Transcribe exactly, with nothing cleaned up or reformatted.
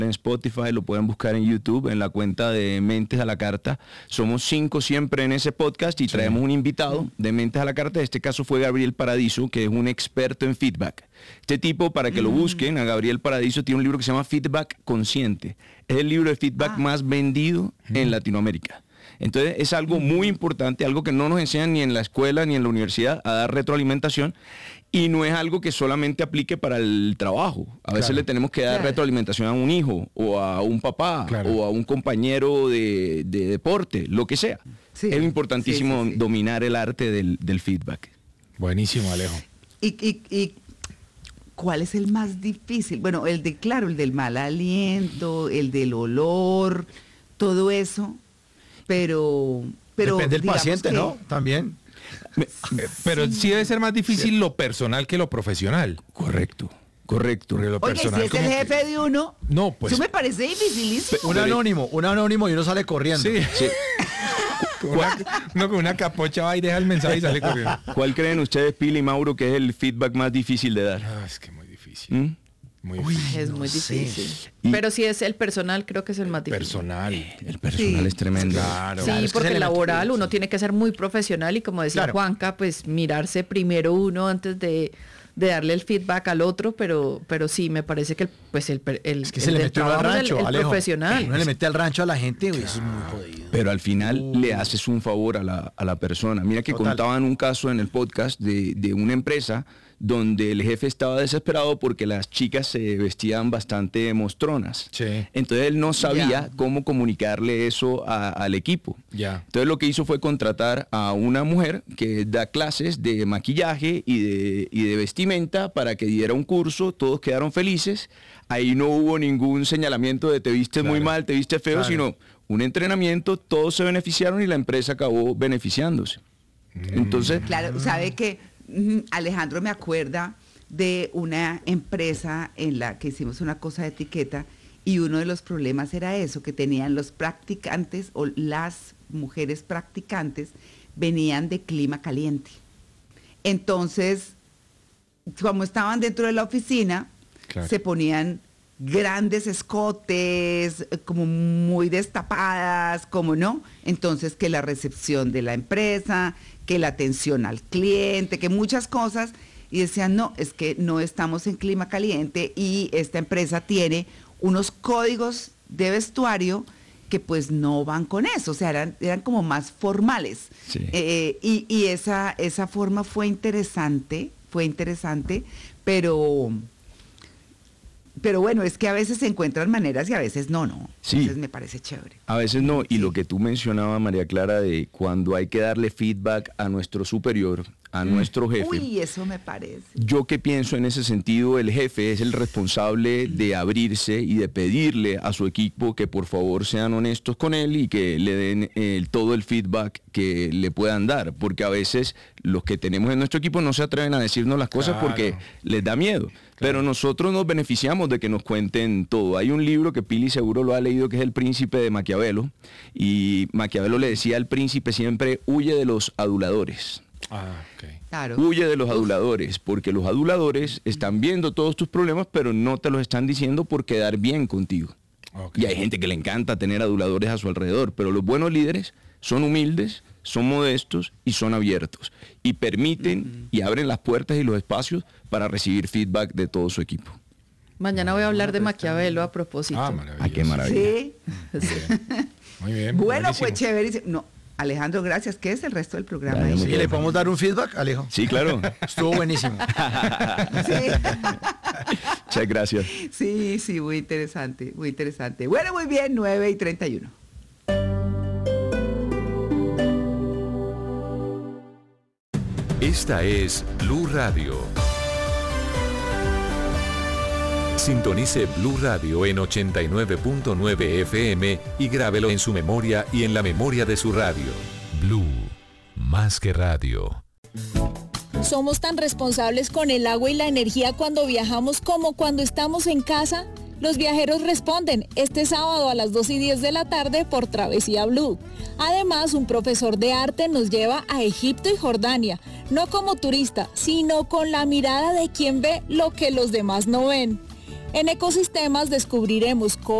en Spotify, lo pueden buscar en YouTube, en la cuenta de Mentes a la Carta. Somos cinco siempre en ese podcast y sí. traemos un invitado de Mentes a la Carta. En este caso fue Gabriel Paradiso, que es un experto en feedback. Este tipo, para que mm. lo busquen, a Gabriel Paradiso, tiene un libro que se llama Feedback Consciente. Es el libro de feedback ah. más vendido mm. en Latinoamérica. Entonces es algo muy importante, algo que no nos enseñan ni en la escuela ni en la universidad a dar retroalimentación, y no es algo que solamente aplique para el trabajo. A veces claro. le tenemos que dar claro. retroalimentación a un hijo o a un papá claro. o a un compañero de, de deporte, lo que sea. Sí. Es importantísimo sí, sí, sí. dominar el arte del, del feedback. Buenísimo, Alejo. Y, y, y ¿cuál es el más difícil? Bueno, el de, claro, el del mal aliento, el del olor, todo eso. Pero, pero depende del paciente, que... ¿no? También. Me, me, pero sí. sí debe ser más difícil sí. lo personal que lo profesional. Correcto, correcto. Lo Oye, personal, si es el jefe que... de uno, no, pues, eso me parece dificilísimo. Un anónimo, un anónimo y uno sale corriendo. Sí. sí. Una, no, con una capocha va y deja el mensaje y sale corriendo. ¿Cuál creen ustedes, Pili y Mauro, que es el feedback más difícil de dar? Ah, es que muy difícil. ¿Mm? Muy Uy, es no muy difícil. Y pero si es el personal, creo que es el más difícil. Personal. El personal sí. es tremendo. Claro. Sí, claro, porque el laboral uno tiene que ser muy profesional y, como decía claro. Juanca, pues mirarse primero uno antes de, de darle el feedback al otro, pero pero sí, me parece que el, pues el, el, es que el se le metió al rancho, el, el Alejo. profesional. Uno le mete al rancho a la gente, uy, eso es muy jodido. Pero al final uh. le haces un favor a la, a la persona. Mira que Total. contaban un caso en el podcast de, de una empresa donde el jefe estaba desesperado porque las chicas se vestían bastante mostronas. Sí. Entonces él no sabía yeah. cómo comunicarle eso a, al equipo. Yeah. Entonces lo que hizo fue contratar a una mujer que da clases de maquillaje y de, y de vestimenta para que diera un curso. Todos quedaron felices. Ahí no hubo ningún señalamiento de te viste claro. muy mal, te viste feo, claro. sino un entrenamiento, todos se beneficiaron y la empresa acabó beneficiándose. Mm. Entonces, claro, sabe que Alejandro me acuerda de una empresa en la que hicimos una cosa de etiqueta y uno de los problemas era eso, que tenían los practicantes o las mujeres practicantes venían de clima caliente. Entonces, como estaban dentro de la oficina, claro. se ponían grandes escotes, como muy destapadas, como no. Entonces, que la recepción de la empresa, que la atención al cliente, que muchas cosas, y decían, no, es que no estamos en clima caliente y esta empresa tiene unos códigos de vestuario que pues no van con eso, o sea, eran, eran como más formales. Sí. Eh, y y esa, esa forma fue interesante, fue interesante, pero... Pero bueno, es que a veces se encuentran maneras y a veces no, ¿no? Sí. Entonces me parece chévere. A veces no, y sí. lo que tú mencionabas, María Clara, de cuando hay que darle feedback a nuestro superior, a mm. nuestro jefe. Uy, eso me parece. Yo que pienso en ese sentido, el jefe es el responsable de abrirse y de pedirle a su equipo que por favor sean honestos con él y que le den eh, todo el feedback que le puedan dar, porque a veces los que tenemos en nuestro equipo no se atreven a decirnos las cosas claro. porque les da miedo. Pero nosotros nos beneficiamos de que nos cuenten todo. Hay un libro que Pili seguro lo ha leído, que es El Príncipe de Maquiavelo, y Maquiavelo le decía al príncipe siempre, huye de los aduladores. Ah, okay. Claro. Huye de los aduladores, porque los aduladores están viendo todos tus problemas, pero no te los están diciendo por quedar bien contigo. Okay. Y hay gente que le encanta tener aduladores a su alrededor, pero los buenos líderes son humildes, son modestos y son abiertos y permiten uh-huh. y abren las puertas y los espacios para recibir feedback de todo su equipo. Mañana voy a hablar de Maquiavelo a propósito. Ah, maravilloso. Ah, qué maravilla. Sí. sí. Muy bien. Bueno, buenísimo. Pues chévere. No, Alejandro, gracias. ¿Qué es el resto del programa? ¿Y le podemos dar un feedback, Alejo? Sí, claro. Estuvo buenísimo. Sí. Muchas gracias. Sí, sí, muy interesante, muy interesante. Bueno, muy bien, nueve y treinta y uno. Esta es Blue Radio. Sintonice Blue Radio en ochenta y nueve punto nueve F M y grábelo en su memoria y en la memoria de su radio. Blue, más que radio. ¿Somos tan responsables con el agua y la energía cuando viajamos como cuando estamos en casa? Los viajeros responden este sábado a las dos y diez de la tarde por Travesía Blue. Además, un profesor de arte nos lleva a Egipto y Jordania, no como turista, sino con la mirada de quien ve lo que los demás no ven. En Ecosistemas descubriremos cómo